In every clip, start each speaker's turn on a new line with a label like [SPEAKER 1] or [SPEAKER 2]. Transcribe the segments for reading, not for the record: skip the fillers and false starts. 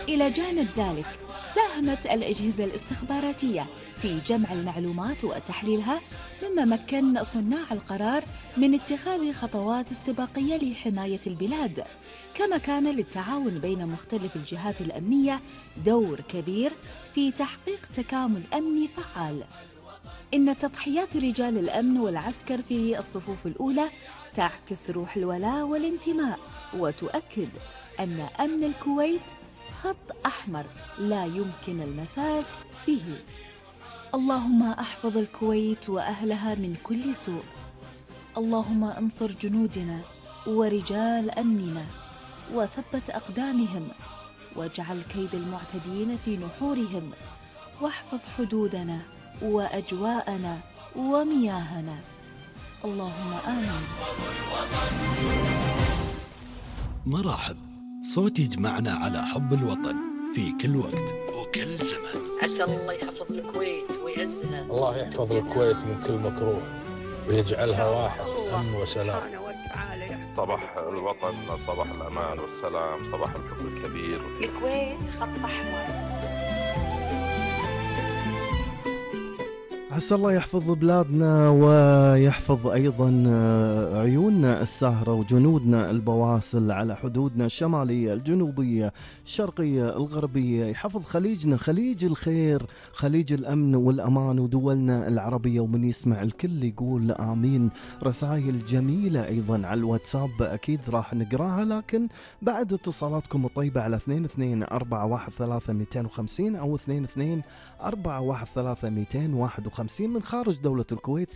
[SPEAKER 1] إلى جانب ذلك ساهمت الأجهزة الاستخباراتية في جمع المعلومات وتحليلها، مما مكن صناع القرار من اتخاذ خطوات استباقية لحماية البلاد. كما كان للتعاون بين مختلف الجهات الأمنية دور كبير في تحقيق تكامل أمني فعال. إن تضحيات رجال الأمن والعسكر في الصفوف الأولى تعكس روح الولاء والانتماء، وتؤكد أن أمن الكويت خط أحمر لا يمكن المساس به. اللهم احفظ الكويت وأهلها من كل سوء. اللهم انصر جنودنا ورجال أمننا وثبت أقدامهم، واجعل كيد المعتدين في نحورهم، واحفظ حدودنا وأجواءنا ومياهنا. اللهم آمين.
[SPEAKER 2] مراحب، صوت يجمعنا على حب الوطن في كل وقت وكل زمان.
[SPEAKER 3] عسى الله يحفظ الكويت ويعزها.
[SPEAKER 4] الله يحفظ الكويت من كل مكروه ويجعلها واحد أمن وسلام.
[SPEAKER 5] صباح الوطن، صباح الأمان والسلام، صباح الحب الكبير.
[SPEAKER 6] الكويت خط أحمر.
[SPEAKER 7] عسى الله يحفظ بلادنا ويحفظ أيضا عيوننا الساهرة وجنودنا البواسل على حدودنا الشمالية الجنوبية الشرقية الغربية. يحفظ خليجنا، خليج الخير، خليج الأمن والأمان، ودولنا العربية. ومن يسمع الكل يقول آمين. رسائل جميلة أيضا على الواتساب أكيد راح نقراها، لكن بعد اتصالاتكم الطيبة على 22413250 أو 22413251 من خارج دولة الكويت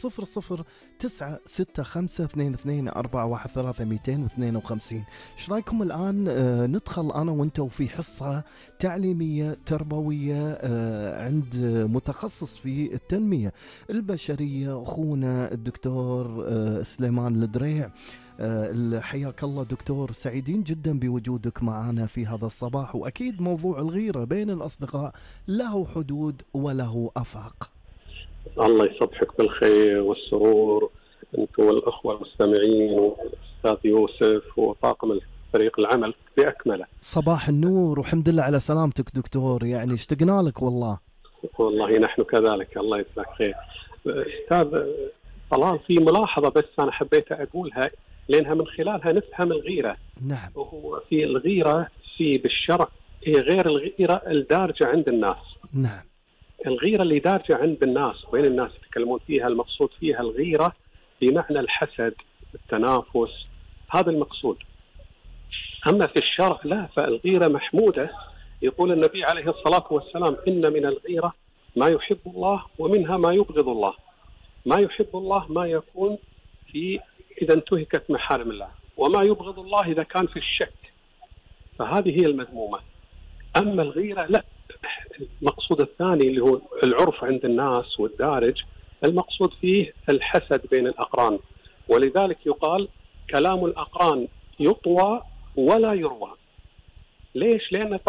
[SPEAKER 7] 0096522413252. ايش رايكم الآن ندخل أنا وانتو في حصة تعليمية تربوية عند متخصص في التنمية البشرية، أخونا الدكتور سليمان الدريع. حياك الله دكتور، سعيدين جدا بوجودك معنا في هذا الصباح. وأكيد موضوع الغيرة بين الأصدقاء له حدود وله أفاق.
[SPEAKER 8] الله يصبحك بالخير والسرور أنتم والأخوة المستمعين والأستاذ يوسف وطاقم فريق العمل بأكمله.
[SPEAKER 7] صباح النور وحمد لله على سلامتك دكتور، يعني اشتقنا لك والله.
[SPEAKER 8] والله نحن كذلك، الله يجزاك خير. أستاذ طلال، في ملاحظة بس أنا حبيت أقولها لأنها من خلالها نفهم الغيرة.
[SPEAKER 7] نعم.
[SPEAKER 8] وهو في الغيرة في بالشرع هي غير الغيرة الدارجة عند الناس.
[SPEAKER 7] نعم.
[SPEAKER 8] الغيرة اللي دارجة عند الناس وين الناس يتكلمون فيها، المقصود فيها الغيرة بمعنى الحسد، التنافس، هذا المقصود. أما في الشرع لا، فالغيرة محمودة. يقول النبي عليه الصلاة والسلام إن من الغيرة ما يحب الله ومنها ما يبغض الله. ما يحب الله ما يكون في إذا انتهكت محارم الله، وما يبغض الله إذا كان في الشك، فهذه هي المذمومة. أما الغيرة لا، المقصود الثاني اللي هو العرف عند الناس والدارج، المقصود فيه الحسد بين الأقران. ولذلك يقال كلام الأقران يطوى ولا يروى. ليش؟ لأن